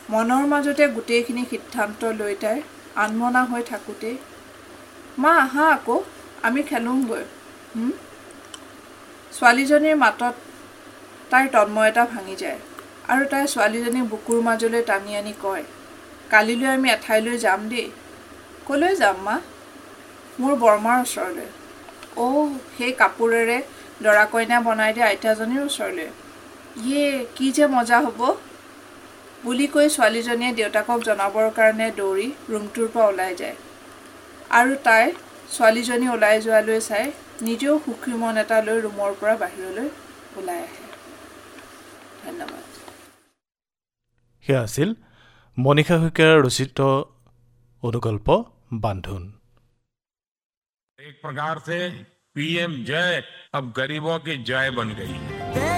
মনৰ মাজতে গোটেইখিনি সিদ্ধান্ত লৈ তাই আনমনা হৈ থাকোঁতে মা আহা আকৌ আমি খেলোঁগৈ। ছোৱালীজনীৰ মাতত তাইৰ তন্ময়তা ভাঙি যায় আৰু তাই ছোৱালীজনীক বুকুৰ মাজলৈ টানি আনি কয়, কালিলৈ আমি এঠাইলৈ যাম দেই। ক'লৈ যাম মা? মোৰ বৰমাৰ ওচৰলৈ। সেই কাপোৰেৰে দৰা কইনা বনাই দিয়া আইতাজনীৰ ওচৰলৈ। কি যে মজা হ'ব বুলি কৈ ছোৱালীজনীয়ে দেউতাকক জনাবৰ কাৰণে দৌৰি ৰুমটোৰ পৰা ওলাই যায় আৰু তাই ছোৱালীজনী ওলাই যোৱালৈ চাই নিজেও সুখী মন এটা লৈ ৰুমৰ পৰা বাহিৰলৈ ওলাই আহে। ধন্যবাদ। সেয়া আছিল মনীষা শইকীয়াৰ ৰচিত অনুকল্প বান্ধোন। एक प्रकार से पीएम जय अब गरीबों की जय बन गई है।